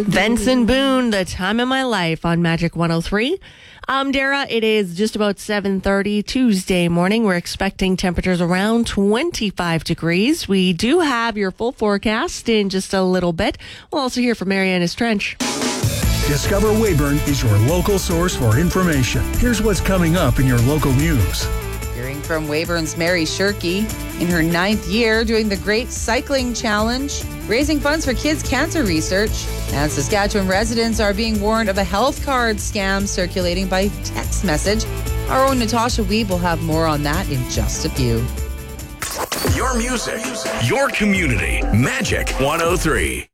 Benson Boone, The Time of My Life on Magic 103. Dara, it is just about 7:30 Tuesday morning. We're expecting temperatures around 25 degrees. We do have your full forecast in just a little bit. We'll also hear from Mariana's Trench. Discover Weyburn is your local source for information. Here's what's coming up in your local news. Hearing from Weyburn's Mary Shirky in her 9th year doing the Great Cycling Challenge, raising funds for kids' cancer research, and Saskatchewan residents are being warned of a health card scam circulating by text message. Our own Natasha Weeb will have more on that in just a few. Your music, your community. Magic 103.